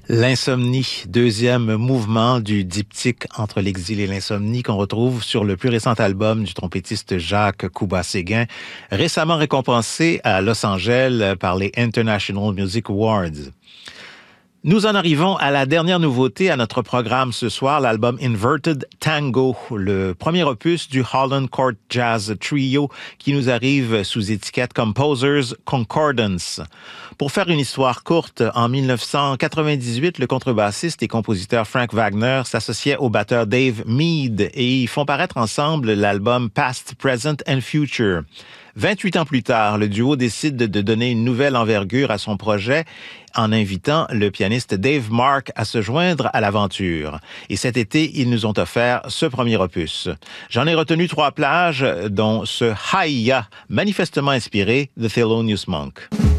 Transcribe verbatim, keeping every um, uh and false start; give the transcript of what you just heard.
L'insomnie, deuxième mouvement du diptyque entre l'exil et l'insomnie qu'on retrouve sur le plus récent album du trompettiste Jacques Couba-Séguin, récemment récompensé à Los Angeles par les International Music Awards. Nous en arrivons à la dernière nouveauté à notre programme ce soir, l'album Inverted Tango, le premier opus du Holland Court Jazz Trio qui nous arrive sous étiquette Composers Concordance. Pour faire une histoire courte, en dix-neuf cent quatre-vingt-dix-huit, le contrebassiste et compositeur Frank Wagner s'associait au batteur Dave Mead et ils font paraître ensemble l'album Past, Present and Future. vingt-huit ans plus tard, le duo décide de donner une nouvelle envergure à son projet en invitant le pianiste Dave Mark à se joindre à l'aventure. Et cet été, ils nous ont offert ce premier opus. J'en ai retenu trois plages, dont ce Hi-Ya, manifestement inspiré de Thelonious Monk.